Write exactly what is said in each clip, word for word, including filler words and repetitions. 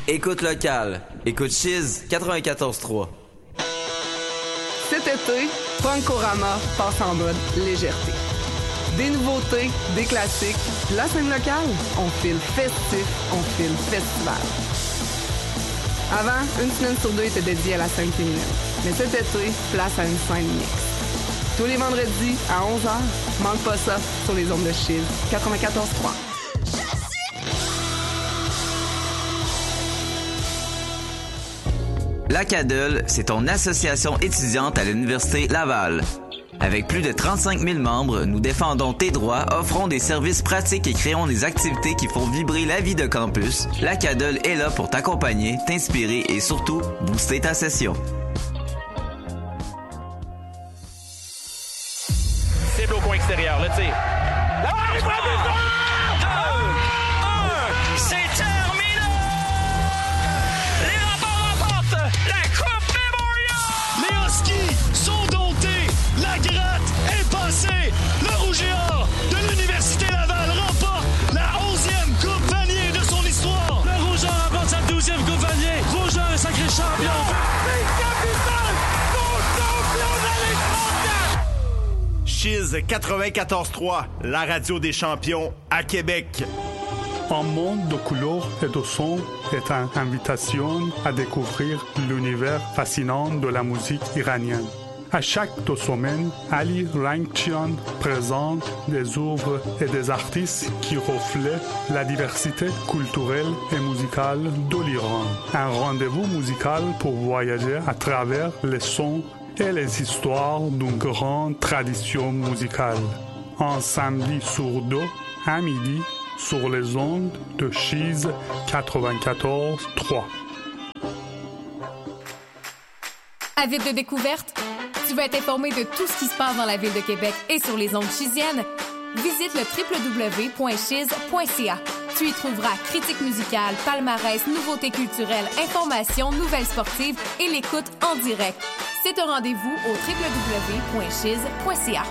Écoute locale. Écoute Chiz quatre-vingt-quatorze trois. Cet été, Funkorama passe en mode légèreté. Des nouveautés, des classiques, la scène locale, on file festif, on file festival. Avant, une semaine sur deux était dédiée à la scène féminine. Mais cet été, place à une scène mixte. Tous les vendredis à onze heures, manque pas ça sur les ondes de Chiz quatre-vingt-quatorze trois. La C A D L, c'est ton association étudiante à l'Université Laval. Avec plus de trente-cinq mille membres, nous défendons tes droits, offrons des services pratiques et créons des activités qui font vibrer la vie de campus. La C A D L est là pour t'accompagner, t'inspirer et surtout booster ta session. Cible au coin extérieur, le tir. Là, il va c'est terminé! Les remparts remportent la Coupe Memorial! Les Huskies sont domptés! La gratte est passée! Le Rouge et Or de l'Université Laval remporte la onzième Coupe Vanier de son histoire! Le Rouge et Or remporte sa douzième Coupe Vanier! Rouge et Or est sacré champion! Les Capitals sont champions de l'Alliance! Chiz quatre-vingt-quatorze trois, la radio des champions à Québec. Un monde de couleurs et de sons est une invitation à découvrir l'univers fascinant de la musique iranienne. À chaque deux semaines, Ali Rangchian présente des œuvres et des artistes qui reflètent la diversité culturelle et musicale de l'Iran. Un rendez-vous musical pour voyager à travers les sons et les histoires d'une grande tradition musicale. Un samedi sur deux, à midi, sur les ondes de Chiz quatre-vingt-quatorze trois. Avide de découverte? Tu veux être informé de tout ce qui se passe dans la ville de Québec et sur les ondes chiziennes? Visite le w w w point chiz point c a. Tu y trouveras critiques musicales, palmarès, nouveautés culturelles, informations, nouvelles sportives et l'écoute en direct. C'est un rendez-vous au w w w point chiz point c a.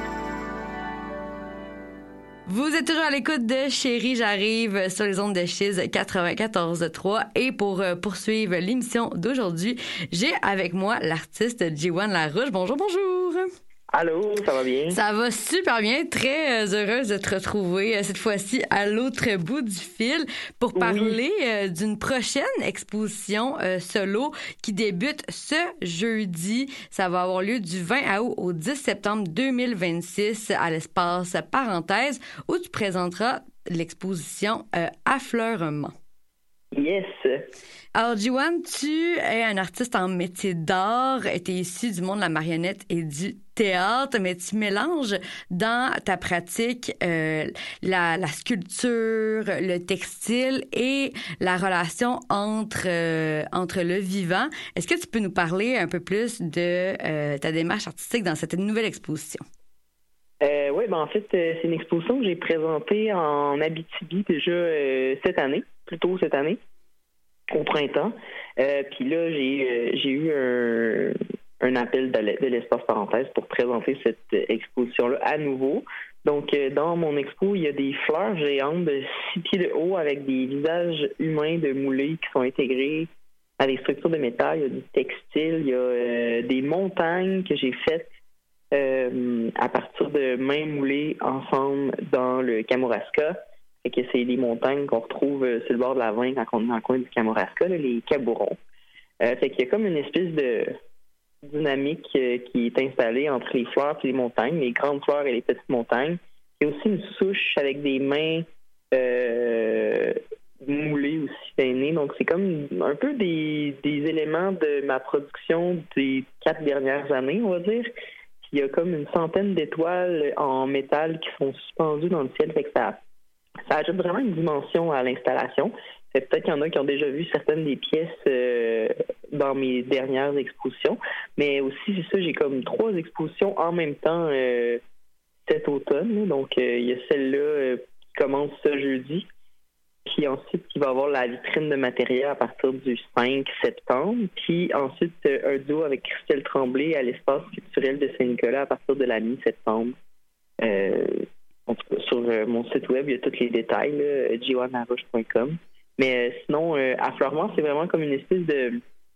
Vous êtes toujours à l'écoute de Chérie, j'arrive sur les ondes de Chiz quatre-vingt-quatorze trois et pour euh, poursuivre l'émission d'aujourd'hui, j'ai avec moi l'artiste Jiwan Larouche. Bonjour, bonjour! Allô, ça va bien? Ça va super bien. Très euh, heureuse de te retrouver euh, cette fois-ci à l'autre bout du fil pour parler oui. euh, d'une prochaine exposition euh, solo qui débute ce jeudi. Ça va avoir lieu du vingt août au dix septembre deux mille vingt-six à l'espace Parenthèse où tu présenteras l'exposition euh, Affleurement. Yes! Alors, Jiwan, tu es un artiste en métier d'art, tu es issu du monde de la marionnette et du théâtre, mais tu mélanges dans ta pratique euh, la, la sculpture, le textile et la relation entre, euh, entre le vivant. Est-ce que tu peux nous parler un peu plus de euh, ta démarche artistique dans cette nouvelle exposition? Euh, oui, ben en fait, euh, c'est une exposition que j'ai présentée en Abitibi déjà euh, cette année, plus tôt cette année, au printemps. Euh, Puis là, j'ai, euh, j'ai eu un, un appel de, de l'espace parenthèse pour présenter cette exposition-là à nouveau. Donc, euh, dans mon expo, il y a des fleurs géantes de six pieds de haut avec des visages humains de moulés qui sont intégrés à des structures de métal. Il y a du textile, il y a euh, des montagnes que j'ai faites Euh, à partir de mains moulées ensemble dans le Kamouraska. Et que c'est des montagnes qu'on retrouve euh, sur le bord de la Vin quand on est dans le coin du Kamouraska, là, les Kabourons. Euh, fait qu'il y a comme une espèce de dynamique euh, qui est installée entre les fleurs et les montagnes, les grandes fleurs et les petites montagnes. Il y a aussi une souche avec des mains euh, moulées aussi veinées. Donc c'est comme un peu des, des éléments de ma production des quatre dernières années, on va dire. Il y a comme une centaine d'étoiles en métal qui sont suspendues dans le ciel. Fait que ça, ça ajoute vraiment une dimension à l'installation. Fait peut-être qu'il y en a qui ont déjà vu certaines des pièces euh, dans mes dernières expositions. Mais aussi, c'est ça, j'ai comme trois expositions en même temps euh, cet automne. Donc, euh, il y a celle-là euh, qui commence ce jeudi. Puis ensuite, il va y avoir la vitrine de matériel à partir du cinq septembre. Puis ensuite, un duo avec Christelle Tremblay à l'espace culturel de Saint-Nicolas à partir de la mi-septembre. Euh, en tout cas, sur mon site web, il y a tous les détails, jiwan larouche point com. Mais euh, sinon, euh, affleurement, c'est vraiment comme une espèce de...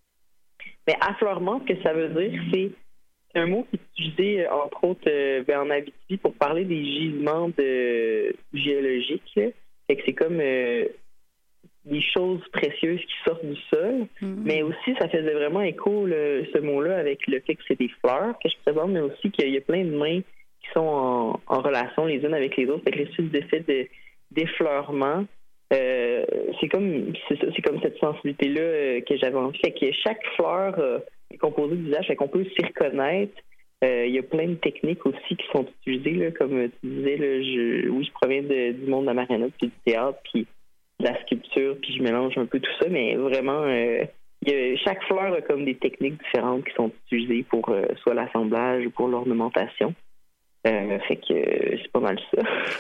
Mais affleurement, ce que ça veut dire, c'est un mot qui est utilisé, entre autres, euh, ben, en Abitibi pour parler des gisements de... géologiques. Là. Fait que c'est comme euh, des choses précieuses qui sortent du sol. Mm-hmm. Mais aussi, ça faisait vraiment écho, le, ce mot-là, avec le fait que c'est des fleurs que je présente, mais aussi qu'il y a plein de mains qui sont en, en relation les unes avec les autres. Fait que l'espèce d'effet de, d'effleurement, euh, c'est comme c'est, ça, c'est comme cette sensibilité-là euh, que j'avais envie. Fait que chaque fleur euh, est composée de visage, fait qu'on peut s'y reconnaître. Euh, il y a plein de techniques aussi qui sont utilisées, là, comme tu disais, là, je, oui, je proviens de, du monde de la marionnette, puis du théâtre, puis de la sculpture, puis je mélange un peu tout ça, mais vraiment, euh, il y a, chaque fleur a comme des techniques différentes qui sont utilisées pour euh, soit l'assemblage ou pour l'ornementation. Euh, fait que euh, c'est pas mal ça.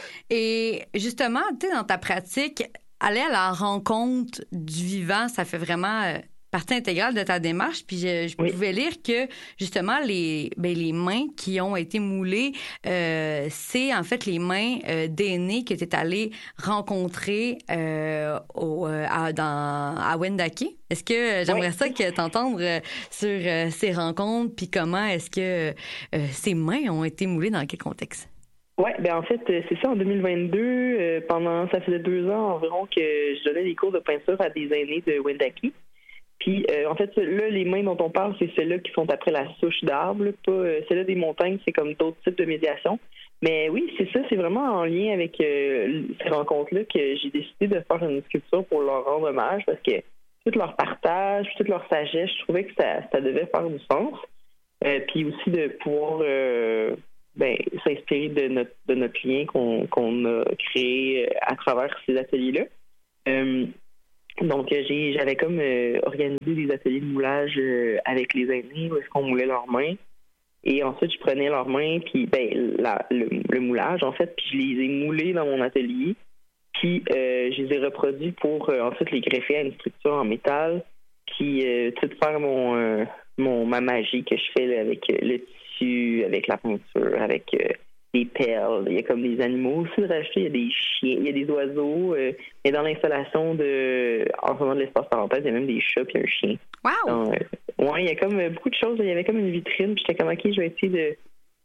Et justement, tu sais, dans ta pratique, aller à la rencontre du vivant, ça fait vraiment... Euh... partie intégrale de ta démarche, puis je, je oui. pouvais lire que, justement, les, ben, les mains qui ont été moulées, euh, c'est en fait les mains euh, d'aînés que tu es allé rencontrer euh, au, euh, à, dans, à Wendake. Est-ce que j'aimerais oui. ça que t'entendre sur euh, ces rencontres, puis comment est-ce que euh, ces mains ont été moulées, dans quel contexte? Oui, ben en fait, c'est ça, en deux mille vingt-deux, euh, pendant, ça faisait deux ans environ que je donnais des cours de peinture à des aînés de Wendake. Puis, euh, en fait, là, les mains dont on parle, c'est celles-là qui sont après la souche d'arbre, là, pas euh, celles-là des montagnes, c'est comme d'autres types de médiation. Mais oui, c'est ça, c'est vraiment en lien avec euh, ces rencontres-là que j'ai décidé de faire une sculpture pour leur rendre hommage, parce que tout leur partage, toute leur sagesse, je trouvais que ça, ça devait faire du sens. Euh, puis aussi de pouvoir euh, ben, s'inspirer de notre, de notre lien qu'on, qu'on a créé à travers ces ateliers-là. Euh, Donc, j'ai, j'avais comme euh, organisé des ateliers de moulage euh, avec les aînés où est-ce qu'on moulait leurs mains. Et ensuite, je prenais leurs mains, puis ben, la, le, le moulage, en fait, puis je les ai moulés dans mon atelier. Puis, euh, je les ai reproduits pour euh, ensuite les greffer à une structure en métal. Puis, euh, tout faire mon, euh, mon, ma magie que je fais là, avec euh, le tissu, avec la peinture, avec... Euh, des perles, il y a comme des animaux aussi de rajouter, il y a des chiens, il y a des oiseaux, euh, et dans l'installation de, en ce moment de l'espace parenthèse, il y a même des chats puis un chien. Wow! Donc, euh, ouais, il y a comme beaucoup de choses, il y avait comme une vitrine, puis j'étais comme, ok, je vais essayer de,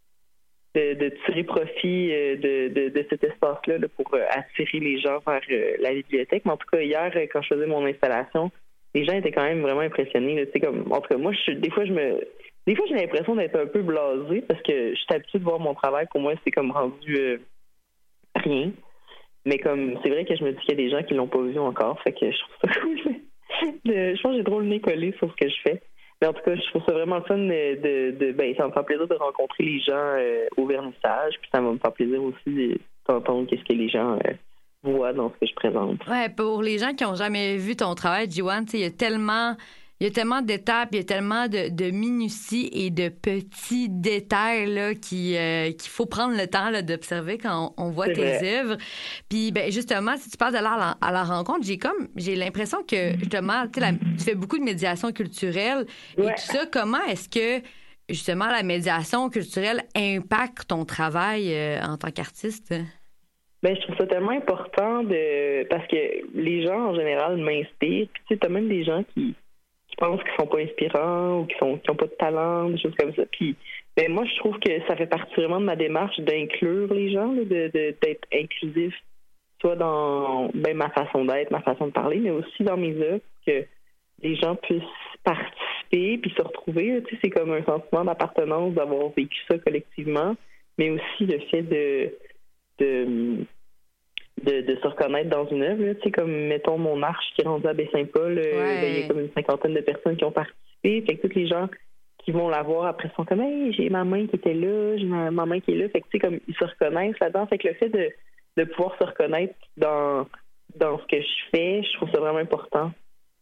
de, de tirer profit euh, de, de, de cet espace-là là, pour euh, attirer les gens vers euh, la bibliothèque. Mais en tout cas, hier, quand je faisais mon installation, les gens étaient quand même vraiment impressionnés. Là, comme, en tout cas, moi, je, des fois, je me... Des fois, j'ai l'impression d'être un peu blasée parce que je suis habituée de voir mon travail. Pour moi, c'est comme rendu euh, rien. Mais comme c'est vrai que je me dis qu'il y a des gens qui l'ont pas vu encore. Fait que je trouve ça cool. de, je pense que j'ai trop le nez collé sur ce que je fais. Mais en tout cas, je trouve ça vraiment le fun de... de, de ben, ça me fait plaisir de rencontrer les gens euh, au vernissage. Puis ça va me faire plaisir aussi de, d'entendre qu'est-ce que les gens... Euh, voient dans ce que je présente. Ouais, pour les gens qui n'ont jamais vu ton travail, Joanne, il y a tellement... Il y a tellement d'étapes, il y a tellement de, de minutie et de petits détails là, qui, euh, qu'il faut prendre le temps là, d'observer quand on, on voit c'est tes vrai. œuvres. Puis ben, justement, si tu passes de là à la, à la rencontre, j'ai comme j'ai l'impression que justement, tu sais, tu fais beaucoup de médiation culturelle et ouais. tout ça. Comment est-ce que justement la médiation culturelle impacte ton travail euh, en tant qu'artiste? Ben, je trouve ça tellement important de parce que les gens en général m'inspirent. Puis tu sais, t'as même des gens qui qui pensent qu'ils sont pas inspirants ou qui sont qui ont pas de talent, des choses comme ça. Puis ben moi je trouve que ça fait partie vraiment de ma démarche d'inclure les gens, là, de, de d'être inclusif, soit dans ben ma façon d'être, ma façon de parler, mais aussi dans mes œuvres, que les gens puissent participer puis se retrouver. Tu sais, c'est comme un sentiment d'appartenance d'avoir vécu ça collectivement, mais aussi le fait de de De, de se reconnaître dans une œuvre, là, tu sais, comme, mettons, mon arche qui est rendue à Baie-Saint-Paul, ouais. euh, ben, il y a comme une cinquantaine de personnes qui ont participé, fait que tous les gens qui vont la voir après sont comme, hey, j'ai ma main qui était là, j'ai ma, ma main qui est là, fait que, tu sais, comme, ils se reconnaissent là-dedans, fait que le fait de, de pouvoir se reconnaître dans, dans ce que je fais, je trouve ça vraiment important.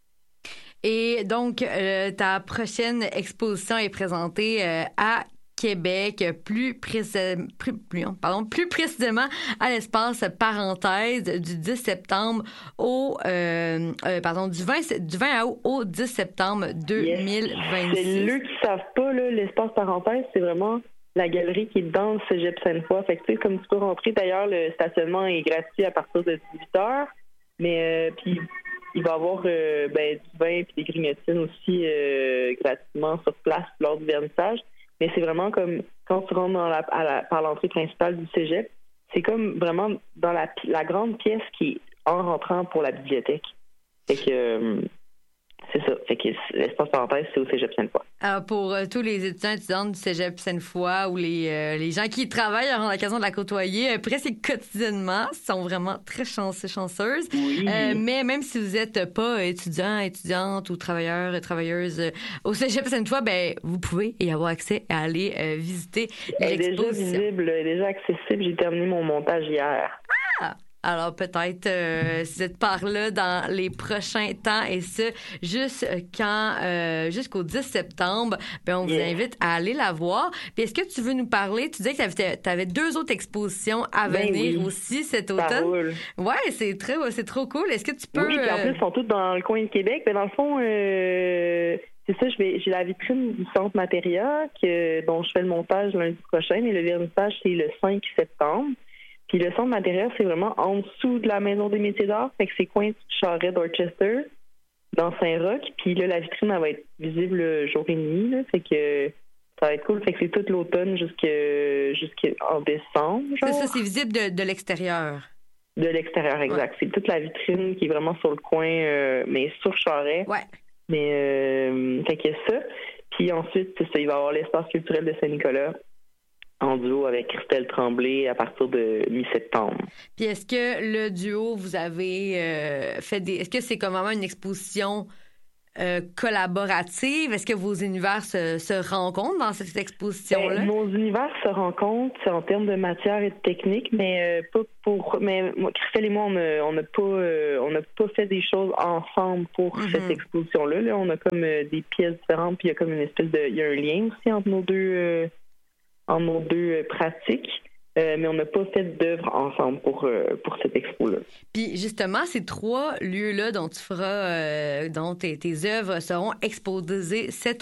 Et donc, euh, ta prochaine exposition est présentée euh, à Québec, plus, précis, plus, plus, pardon, plus précisément à l'espace parenthèse du dix septembre au euh, euh, pardon du vingt du vingt août au dix septembre deux mille vingt-six. Yes. C'est eux qui savent pas là, l'espace parenthèse, c'est vraiment la galerie qui est dans le Cégep Sainte-Foy. Fait que tu sais, comme tu peux rentrer, d'ailleurs, le stationnement est gratuit à partir de dix-huit heures. Mais euh, puis il va y avoir euh, ben, du vin et des grignotines aussi euh, gratuitement sur place lors du vernissage. Mais c'est vraiment comme quand tu rentres dans la, à la, par l'entrée principale du cégep, c'est comme vraiment dans la, la grande pièce qui est en rentrant pour la bibliothèque. Fait que euh, c'est ça. Fait que l'espace parenthèse, c'est au cégep Sainte-Foy. Alors, pour euh, tous les étudiants et étudiantes du cégep Sainte-Foy ou les, euh, les gens qui travaillent auront l'occasion de la côtoyer euh, presque quotidiennement, sont vraiment très chanceux, chanceuses. Oui. Euh, mais même si vous n'êtes pas étudiant, étudiante ou travailleur et travailleuse euh, au cégep Sainte-Foy, ben, vous pouvez y avoir accès à aller euh, visiter Elle est l'exposition. déjà visible, elle est déjà accessible. J'ai terminé mon montage hier. Ah! Alors peut-être euh, si vous êtes par là dans les prochains temps et ce jusqu'en euh, jusqu'au dix septembre, ben on vous Yeah. invite à aller la voir. Puis est-ce que tu veux nous parler? Tu disais que tu avais deux autres expositions à Ben venir oui. aussi cet Ça automne. roule. Ouais, c'est très c'est trop cool. Est-ce que tu peux Oui, puis en euh, plus, ils sont tous dans le coin de Québec. Mais dans le fond, euh, c'est ça, je vais, j'ai la vitrine du Centre Matéria que, dont je fais le montage lundi prochain, mais le vernissage, c'est le cinq septembre. Puis le Centre Matéria, c'est vraiment en dessous de la Maison des métiers d'art. Fait que c'est coin Charest d'Orchester, dans Saint-Roch. Puis là, la vitrine, elle va être visible jour et nuit. Là. Fait que ça va être cool. Fait que c'est tout l'automne jusqu'à jusqu'en décembre. c'est Genre. ça, c'est visible de, de l'extérieur. De l'extérieur, exact. Ouais. C'est toute la vitrine qui est vraiment sur le coin, euh, mais sur Charest. Ouais. Mais, euh, fait que ça. Puis ensuite, c'est ça, il va y avoir l'espace culturel de Saint-Nicolas en duo avec Christelle Tremblay à partir de mi-septembre. Puis est-ce que le duo, vous avez euh, fait des... Est-ce que c'est comme vraiment une exposition euh, collaborative? Est-ce que vos univers se, se rencontrent dans cette exposition-là? Ben, nos univers se rencontrent en termes de matière et de technique, mais euh, pas pour... Mais moi, Christelle et moi, on n'a on a pas, euh, on a pas fait des choses ensemble pour mm-hmm. cette exposition-là. Là. On a comme euh, des pièces différentes, puis il y a comme une espèce de... Il y a un lien aussi entre nos deux... Euh, en nos deux euh, pratiques, euh, mais on n'a pas fait d'œuvre ensemble pour, euh, pour cette expo-là. Puis justement, ces trois lieux-là dont tu feras, euh, dont tes, tes œuvres seront exposées cet